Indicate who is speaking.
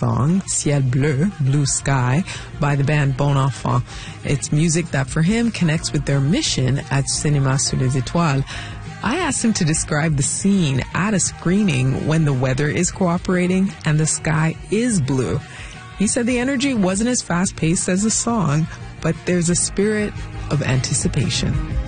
Speaker 1: song, Ciel Bleu, Blue Sky, by the band Bon Enfant. It's music that for him connects with their mission at Cinéma sur les Étoiles. I asked him to describe the scene at a screening when the weather is cooperating and the sky is blue. He said the energy wasn't as fast-paced as the song, but there's a spirit of anticipation.